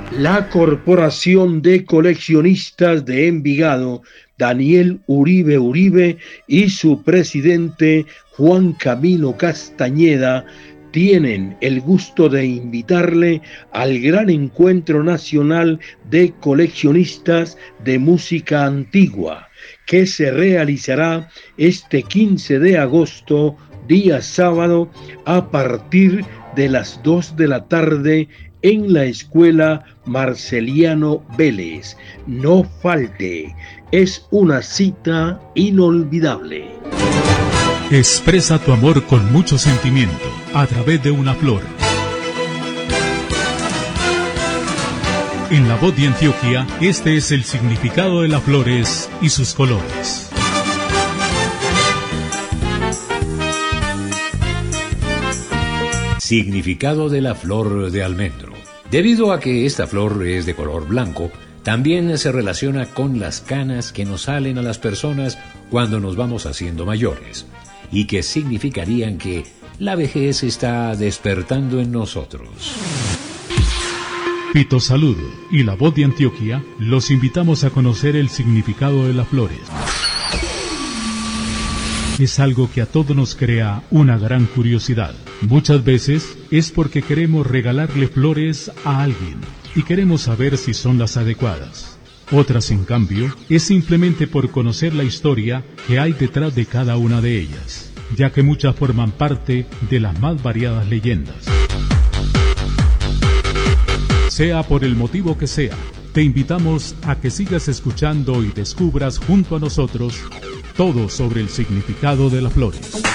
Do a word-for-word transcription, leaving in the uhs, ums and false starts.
La Corporación de Coleccionistas de Envigado, Daniel Uribe Uribe, y su presidente Juan Camilo Castañeda tienen el gusto de invitarle al gran encuentro nacional de coleccionistas de música antigua, que se realizará este quince de agosto, día sábado, a partir de las dos de la tarde en la Escuela Marceliano Vélez. No falte, es una cita inolvidable. Expresa tu amor con mucho sentimiento a través de una flor. En La Voz de Antioquia, este es el significado de las flores y sus colores. Significado de la flor de almendro. Debido a que esta flor es de color blanco, también se relaciona con las canas que nos salen a las personas cuando nos vamos haciendo mayores, y que significarían que la vejez está despertando en nosotros. Pito Salud y La Voz de Antioquia los invitamos a conocer el significado de las flores. Es algo que a todos nos crea una gran curiosidad. Muchas veces es porque queremos regalarle flores a alguien y queremos saber si son las adecuadas. Otras, en cambio, es simplemente por conocer la historia que hay detrás de cada una de ellas, ya que muchas forman parte de las más variadas leyendas. Sea por el motivo que sea, te invitamos a que sigas escuchando y descubras junto a nosotros todo sobre el significado de las flores.